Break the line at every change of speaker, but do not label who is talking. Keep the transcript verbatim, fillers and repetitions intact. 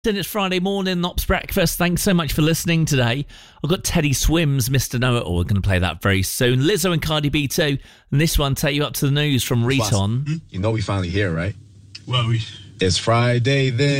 And it's Friday morning, Ops Breakfast. Thanks so much for listening today. I've got Teddy Swims, Mister Know-It-All. We're going to play that very soon. Lizzo and Cardi B too. And this one, take you up to the news from Riton.
You know we finally here, right?
Well, we...
It's Friday then.